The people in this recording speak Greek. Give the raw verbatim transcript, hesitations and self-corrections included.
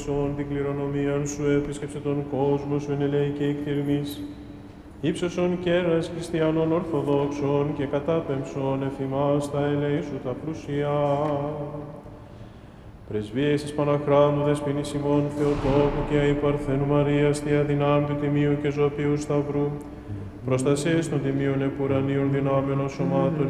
την κληρονομίαν σου έπισκεψε τον κόσμο σου εν ελέη και εκτιρμής. Ήψωσον κέρας χριστιανών ορθοδόξων και κατάπεμψον εφημάς τα ελέη σου τα πλουσιά. Πρεσβείες της Παναχράντου Δεσποινής ημών Θεοτόκου και αη Παρθένου Μαρίας, Θεία δυνάμει του Τιμίου και Ζωοποιού Σταυρού, προστασίες των Τιμίων Επουρανίων δυνάμεων σωμάτων